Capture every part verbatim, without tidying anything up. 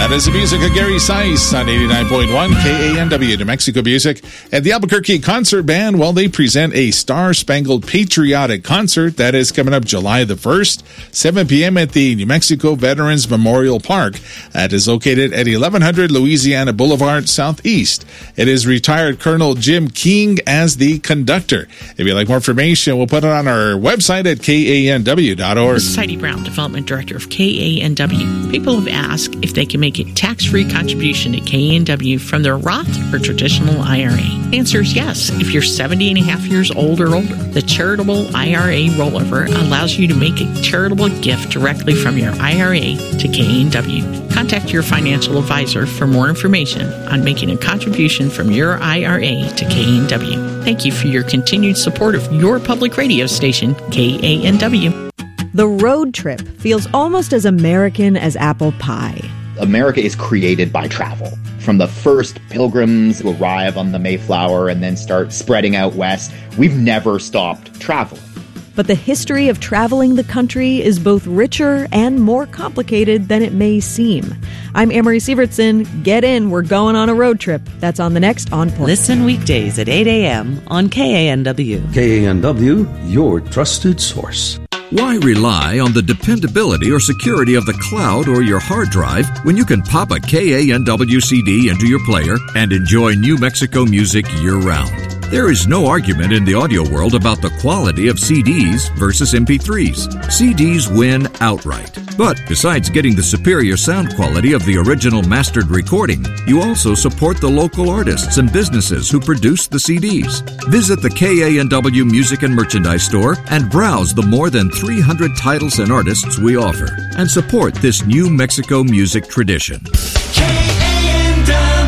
That is the music of Gary Sice on eighty-nine point one K A N W, New Mexico Music. And the Albuquerque Concert Band, well, they present a Star-Spangled Patriotic Concert that is coming up July the first, seven p.m. at the New Mexico Veterans Memorial Park. That is located at eleven hundred Louisiana Boulevard Southeast. It is retired Colonel Jim King as the conductor. If you'd like more information, we'll put it on our website at K A N W dot org. This is Heidi Brown, Development Director of K A N W. People have asked if they can make a tax-free contribution to K A N W from their Roth or traditional I R A. The answer is yes. If you're seventy and a half years old or older, the Charitable I R A Rollover allows you to make a charitable gift directly from your I R A to K A N W. Contact your financial advisor for more information on making a contribution from your I R A to K A N W. Thank you for your continued support of your public radio station, K A N W. The road trip feels almost as American as apple pie. America is created by travel. From the first pilgrims who arrive on the Mayflower and then start spreading out west, we've never stopped traveling. But the history of traveling the country is both richer and more complicated than it may seem. I'm Amory Sievertson. Get in. We're going on a road trip. That's on the next On Point. Listen weekdays at eight a.m. on K A N W. K A N W, your trusted source. Why rely on the dependability or security of the cloud or your hard drive when you can pop a K A N W C D into your player and enjoy New Mexico music year-round? There is no argument in the audio world about the quality of C Ds versus M P threes. C Ds win outright. But besides getting the superior sound quality of the original mastered recording, you also support the local artists and businesses who produce the C Ds. Visit the K A N W Music and Merchandise Store and browse the more than three hundred titles and artists we offer, and support this New Mexico music tradition. K A N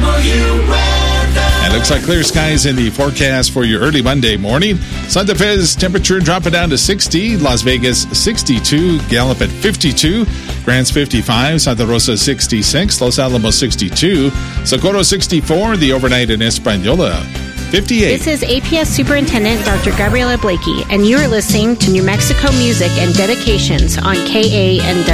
W weather. It looks like clear skies in the forecast for your early Monday morning. Santa Fe's temperature dropping down to sixty. Las Vegas sixty-two. Gallup at fifty-two. Grants fifty-five. Santa Rosa sixty-six. Los Alamos sixty-two. Socorro sixty-four. The overnight in Española fifty-eight. This is A P S Superintendent Doctor Gabriela Blakey, and you are listening to New Mexico Music and Dedications on K A N W.